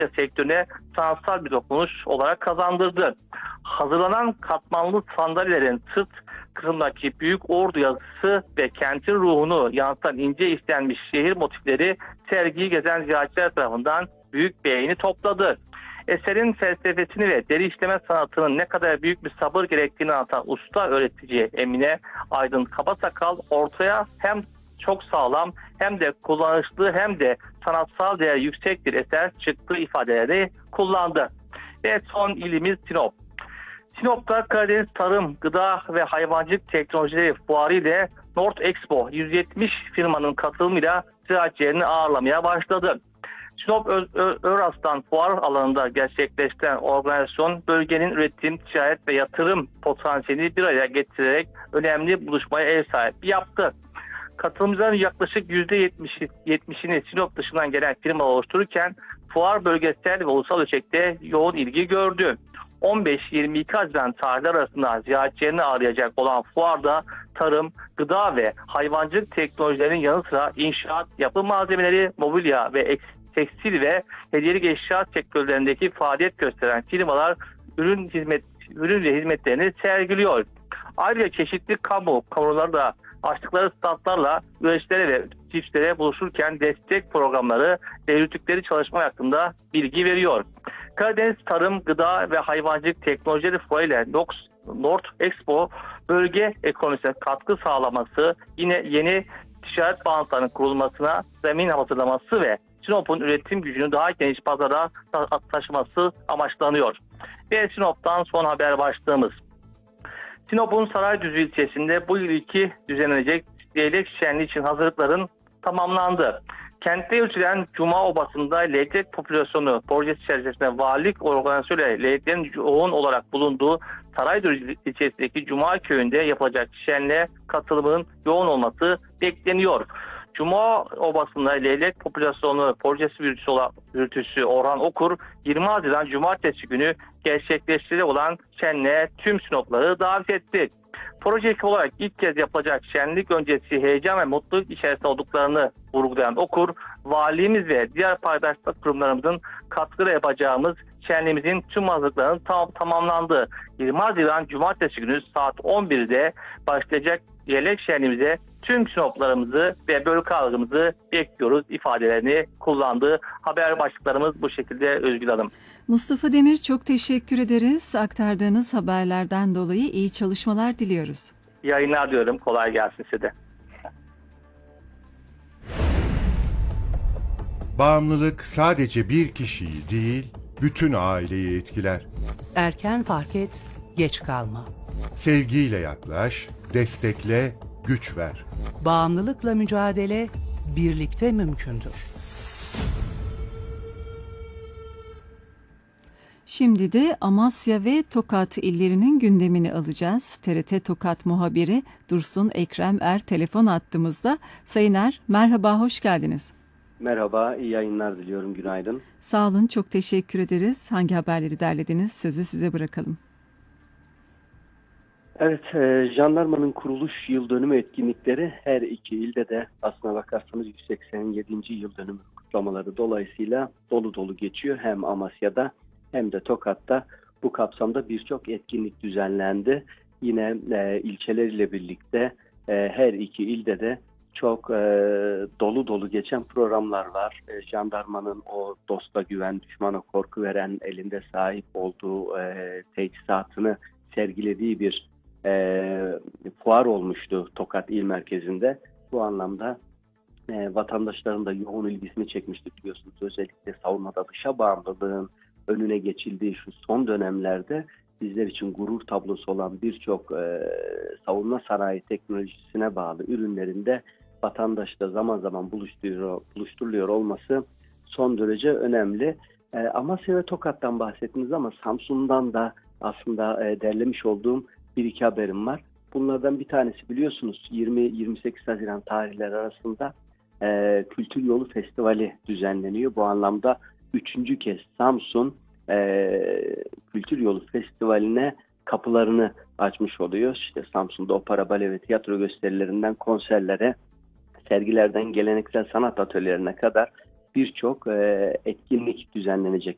sektörüne sanatsal bir dokunuş olarak kazandırdı. Hazırlanan katmanlı sandalyelerin sırt kısmındaki büyük ordu yazısı ve kentin ruhunu yansıtan ince işlenmiş şehir motifleri sergiyi gezen ziyaretçiler tarafından büyük beğeni topladı. Eserin felsefesini ve deri işleme sanatının ne kadar büyük bir sabır gerektiğini anlatan usta öğretici Emine Aydın Kabasakal ortaya hem çok sağlam hem de kullanışlı hem de sanatsal değer yüksek bir eser çıktığı ifadeleri kullandı. Ve son ilimiz Sinop. Sinop'ta Karadeniz Tarım, Gıda ve Hayvancılık Teknolojileri Fuarı ile North Expo 170 firmanın katılımıyla ziyaretçilerini ağırlamaya başladı. Sinop Öraslan fuar alanında gerçekleştiren organizasyon bölgenin üretim, ticaret ve yatırım potansiyelini bir araya getirerek önemli buluşmaya ev sahipliği yaptı. Katılımcıların yaklaşık %70'ini Sinop dışından gelen firma oluştururken fuar bölgesel ve ulusal ölçekte yoğun ilgi gördü. 15-22 Haziran tarihleri arasında ziyaretçilerini ağırlayacak olan fuarda tarım, gıda ve hayvancılık teknolojilerinin yanı sıra inşaat, yapı malzemeleri, mobilya ve tekstil ve hediyelik eşya sektörlerindeki faaliyet gösteren firmalar ürün ve hizmetlerini sergiliyor. Ayrıca çeşitli kamuları da açtıkları standlarla üreticilere ve çiftçilere buluşurken destek programları ve yürüttükleri çalışma hakkında bilgi veriyor. Karadeniz Tarım, Gıda ve Hayvancılık Teknolojileri Fuarı ile North Expo bölge ekonomisine katkı sağlaması, yine yeni ticaret bağlantılarının kurulmasına zemin hazırlaması ve Sinop'un üretim gücünü daha geniş pazara taşıması amaçlanıyor. Ve Sinop'tan son haber başlığımız. Sinop'un Saraydüzü ilçesinde bu yıl düzenlenecek leylek şenliği için hazırlıkların tamamlandı. Kentte yürütülen Cuma Obası'nda leylek popülasyonu projesi içerisinde valilik organizasyonuyla leyleklerin yoğun olarak bulunduğu Saraydüzü ilçesindeki Cuma köyünde yapılacak şenliğe katılımın yoğun olması bekleniyor. Cuma Obası'nda leylek popülasyonu projesi yürütücüsü Orhan Okur 20 Haziran Cumartesi günü gerçekleştirilecek olan şenliğe tüm Sinopları davet etti. Proje ekip olarak ilk kez yapılacak şenlik öncesi heyecan ve mutluluk içerisinde olduklarını vurgulayan Okur, valiliğimiz ve diğer paydaşlık kurumlarımızın katkıda yapacağımız şenliğimizin tüm hazırlıklarının tamamlandı. 20 Haziran Cumartesi günü saat 11'de başlayacak leylek şenliğimize tüm Sinoplarımızı ve bölge halkımızı bekliyoruz ifadelerini kullandığı haber başlıklarımız bu şekilde Özgül Hanım. Mustafa Demir, çok teşekkür ederiz. Aktardığınız haberlerden dolayı iyi çalışmalar diliyoruz. Yayınlar diyorum. Kolay gelsin size de. Bağımlılık sadece bir kişiyi değil, bütün aileyi etkiler. Erken fark et, geç kalma. Sevgiyle yaklaş, destekle, güç ver. Bağımlılıkla mücadele birlikte mümkündür. Şimdi de Amasya ve Tokat illerinin gündemini alacağız. TRT Tokat muhabiri Dursun Ekrem Er telefon attığımızda. Sayın Er, merhaba, hoş geldiniz. Merhaba, iyi yayınlar diliyorum, günaydın. Sağ olun, çok teşekkür ederiz. Hangi haberleri derlediniz? Sözü size bırakalım. Evet, jandarmanın kuruluş yıl dönümü etkinlikleri her iki ilde de aslına bakarsanız 187. yıl dönümü kutlamaları dolayısıyla dolu dolu geçiyor. Hem Amasya'da hem de Tokat'ta bu kapsamda birçok etkinlik düzenlendi. Yine ilçeleriyle birlikte her iki ilde de çok dolu dolu geçen programlar var. Jandarmanın o dosta güven, düşmana korku veren, elinde sahip olduğu teçhizatını sergilediği bir fuar olmuştu Tokat İl Merkezi'nde. Bu anlamda vatandaşların da yoğun ilgisini çekmişti biliyorsunuz. Özellikle savunmada dışa bağımlılığın önüne geçildiği şu son dönemlerde bizler için gurur tablosu olan birçok savunma sanayi teknolojisine bağlı ürünlerinde vatandaşla zaman zaman buluşturuluyor olması son derece önemli. Amasya ve Tokat'tan bahsettiniz ama Samsun'dan da aslında derlemiş olduğum bir iki haberim var. Bunlardan bir tanesi biliyorsunuz 20-28 Haziran tarihleri arasında Kültür Yolu Festivali düzenleniyor. Bu anlamda 3. kez Samsun Kültür Yolu Festivali'ne kapılarını açmış oluyor. İşte Samsun'da opera, bale ve tiyatro gösterilerinden konserlere, sergilerden geleneksel sanat atölyelerine kadar birçok etkinlik düzenlenecek